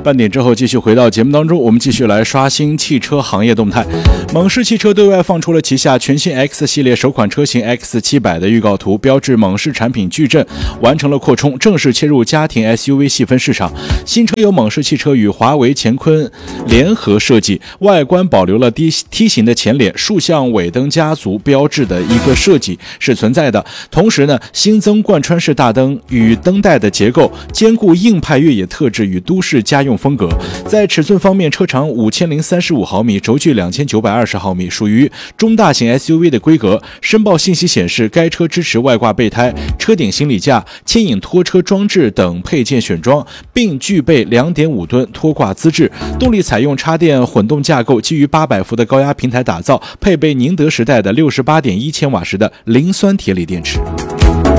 半点之后继续回到节目当中，我们继续来刷新汽车行业动态。猛士汽车对外放出了旗下全新 X 系列首款车型 X700 的预告图，标志猛士产品矩阵完成了扩充，正式切入家庭 SUV 细分市场。新车由猛士汽车与华为、乾坤联合设计，外观保留了梯形的前脸，竖向尾灯家族标志的一个设计是存在的。同时呢，新增贯穿式大灯与灯带的结构，兼顾硬派越野特质与都市家用风格。在尺寸方面，车长5035毫米，轴距2920毫米，属于中大型 SUV 的规格。申报信息显示，该车支持外挂备胎、车顶行李架、牵引拖车装置等配件选装，并具备 2.5 吨拖挂资质。动力采用插电混动架构，基于800伏的高压平台打造，配备宁德时代的68.1千瓦时的磷酸铁锂电池。